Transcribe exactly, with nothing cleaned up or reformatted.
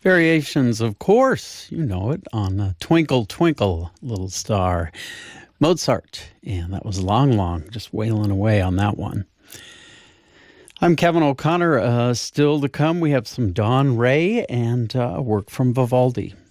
Variations, of course, you know it, on uh, Twinkle, Twinkle, Little Star. Mozart, and that was Long Long, just wailing away on that one. I'm Kevin O'Connor. Uh, still to come, we have some Dawn Raye and uh, work from Vivaldi.